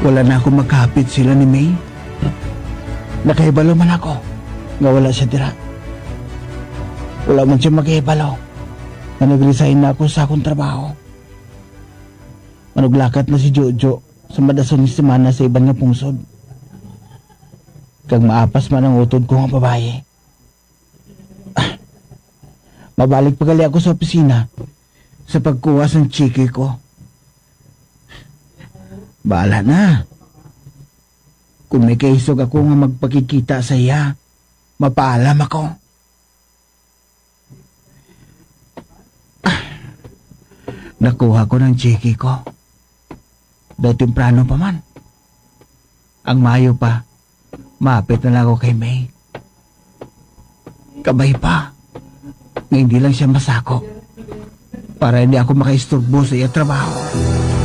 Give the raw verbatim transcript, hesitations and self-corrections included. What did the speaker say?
Wala na ako makapit sila ni May. Nakahibalo man ako nga wala siya dira. Wala man siya makahibalo na nag-resign na ako sa akong trabaho. Manuglakat na si Jojo sa madason ni semana sa iban nga pungsod. Kag maapas man ang utod ko nga babae. Ah, mabalik pagali ako sa opisina sa pagkuha ng chiki ko. Bahala na. Kung may kaisog ako nga magpakikita sa iya, mapaalam ako. Ah, nakuha ko ng chiki ko. Daw temprano pa man. Ang Mayo pa, maapit na lang ako kay May. Kabay pa, nga hindi lang siya masako para hindi ako makaisturbo sa iya trabaho.